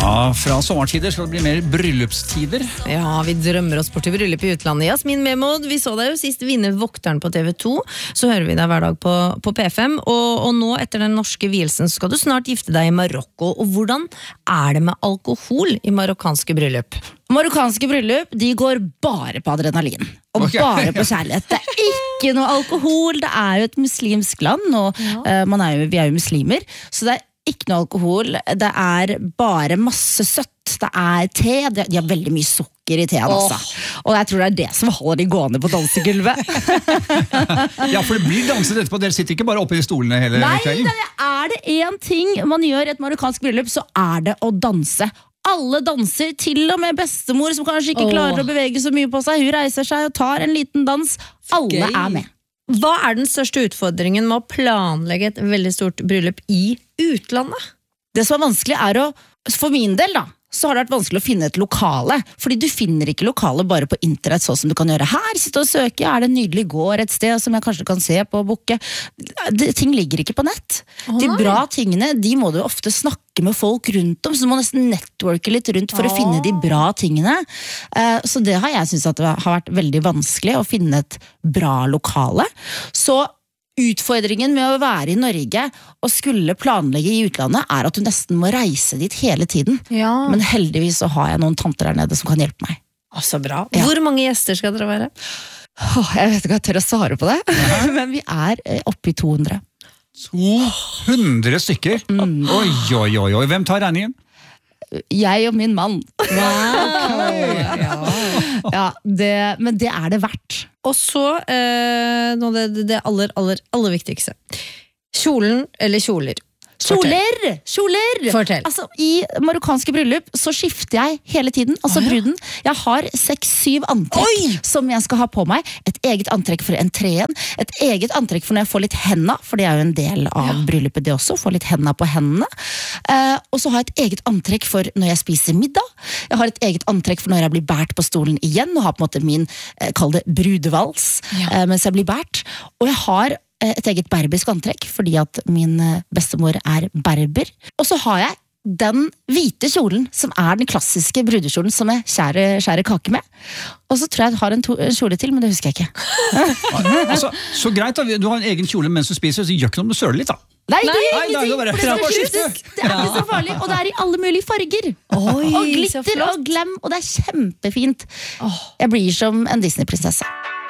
Ja, fra sommertider skal det bli mer bryllupstider. Ja, vi drømmer oss bort til bryllup I utlandet. Jasmin Memod, vi så deg jo sist vinne Vokteren på TV2. Så hører vi deg hver dag på P5. Og nå etter den norske vielsen så skal du snart gifte deg I Marokko. Og hvordan det med alkohol I marokkanske bryllup? Marokkanske bryllup, de går bare på adrenalin. Og bare på kjærlighet. Det ikke noe alkohol. Det jo et muslimsk land, og vi jo muslimer. Så det ikke noe alkohol. Det bare masse søtt. Det te. De har veldig mye sukker I teen, altså. Og jeg tror det det som holder de gående på dansegulvet. Ja, for det blir danset etterpå. Dere sitter ikke bare oppe I stolene hele kvelden. Nei, det en ting man gjør I et marokkansk bryllup, så det å danse. Alle danser, til og med bestemor som kanskje ikke klarer å bevege så mye på seg. Hun reiser seg og tar en liten dans. Alle med. Hva den største utfordringen med å planlegge et veldig stort bryllup I utlandet? Det som vanskelig å, for min del da, så har det vært vanskelig å finne et lokale, fordi du finner ikke lokale bare på internett, sånn som du kan gjøre her, sitte og søke, det en nydelig gård et sted som jeg kanskje kan se på og boke. Ting ligger ikke på nett. De bra tingene, de må du ofte snakke med folk rundt om, så du må nesten networke litt rundt for å finne de bra tingene. Så det har jeg synes at det har vært veldig vanskelig å finne et bra lokale. Så utfordringen med å være I Norge og skulle planlegge I utlandet at du nesten må reise dit hele tiden. Men heldigvis så har jeg noen tanter der nede som kan hjelpe meg. Så bra. Hvor mange gjester skal dere være? Jeg vet ikke om jeg tør å svare på det, men vi oppe I 200. 200 stykker? Oi. Hvem tar regningen? Jeg og min mann. Men det det verdt. Og så det aller viktigste. Kjolen eller kjoler? Kjoler! Fortell. Altså, I marokkanske bryllup så skifter jeg hele tiden, altså bruden. Jeg har 6-7 antrekk som jeg skal ha på meg. Et eget antrekk for entreen, et eget antrekk for når jeg får litt henda, for det jo en del av bryllupet det også, få litt henda på hendene. Og så har jeg et eget antrekk for når jeg spiser middag. Jeg har et eget antrekk for når jeg blir bært på stolen igjen, og har på en måte min, kall det brudevals, mens jeg blir bært. Og jeg har et eget berbersk antrekk, fordi at min bestemor berber. Og så har jeg den hvite kjolen, som den klassiske brudekjolen, som jeg skjærer kake med. Og så tror jeg har en kjole til, men det husker jeg ikke. Altså, så greit da, du har en egen kjole mens du spiser, så gjør ikke noe om du søler litt da. Nei, det gjør ingenting, for det ikke så farlig, og det I alle mulige farger. Og glitter og glam, og det kjempefint. Jeg blir som en Disney-prinsesse.